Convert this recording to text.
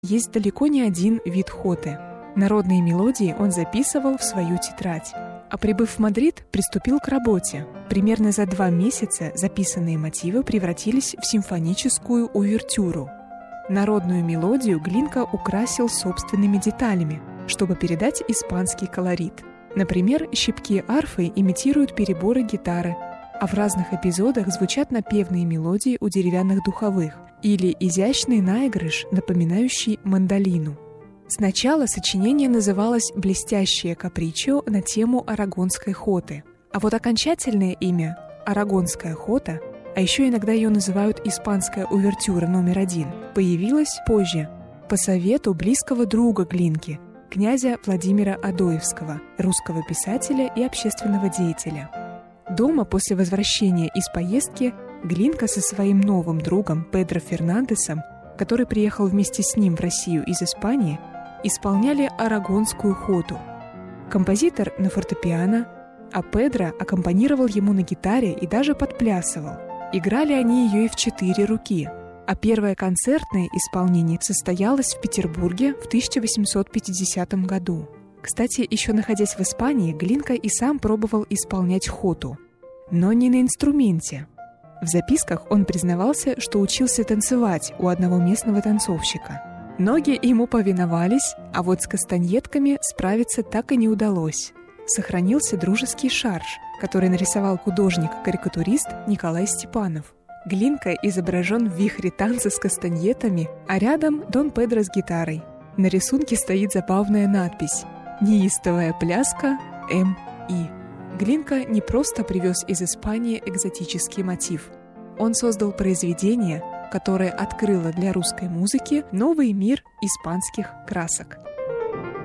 есть далеко не один вид хоты. Народные мелодии он записывал в свою тетрадь. А прибыв в Мадрид, приступил к работе. Примерно за 2 месяца записанные мотивы превратились в симфоническую увертюру. Народную мелодию Глинка украсил собственными деталями, чтобы передать испанский колорит. Например, щипки арфы имитируют переборы гитары, а в разных эпизодах звучат напевные мелодии у деревянных духовых или изящный наигрыш, напоминающий мандолину. Сначала сочинение называлось «Блестящее каприччо» на тему арагонской хоты. А вот окончательное имя «Арагонская хота», а еще иногда ее называют «Испанская увертюра номер 1», появилось позже, по совету близкого друга Глинки, князя Владимира Адоевского, русского писателя и общественного деятеля. Дома после возвращения из поездки Глинка со своим новым другом Педро Фернандесом, который приехал вместе с ним в Россию из Испании, исполняли арагонскую хоту. Композитор на фортепиано, а Педро аккомпанировал ему на гитаре и даже подплясывал. Играли они ее и в 4 руки, а первое концертное исполнение состоялось в Петербурге в 1850 году. Кстати, еще находясь в Испании, Глинка и сам пробовал исполнять хоту, но не на инструменте. В записках он признавался, что учился танцевать у одного местного танцовщика. Ноги ему повиновались, а вот с кастаньетками справиться так и не удалось. Сохранился дружеский шарж, который нарисовал художник-карикатурист Николай Степанов. Глинка изображен в вихре танца с кастаньетами, а рядом Дон Педро с гитарой. На рисунке стоит забавная надпись «Неистовая пляска М.И». Глинка не просто привез из Испании экзотический мотив. Он создал произведение, которое открыло для русской музыки новый мир испанских красок.